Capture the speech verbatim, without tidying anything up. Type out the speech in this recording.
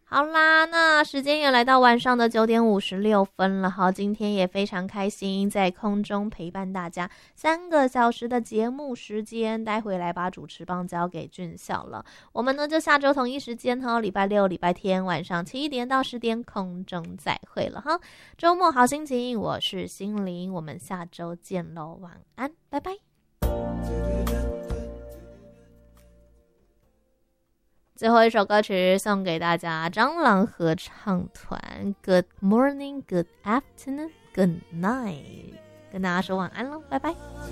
好啦，那时间也来到晚上的九点五十六分了。好，今天也非常开心在空中陪伴大家三个小时的节目时间，待会来把主持棒交给俊孝了。我们呢就下周同一时间哈，礼拜六、礼拜天晚上七点到十点空中再会了哈。周末好心情，我是心灵，我们下周见喽，晚安，拜拜。最后一首歌曲送给大家，蟑螂合唱团 Good morning, good afternoon, good night， 跟大家说晚安咯，拜拜。